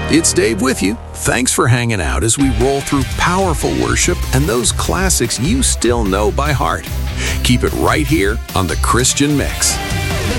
It's Dave with you. Thanks for hanging out as we roll through powerful worship and those classics you still know by heart. Keep it right here on The Christian Mix.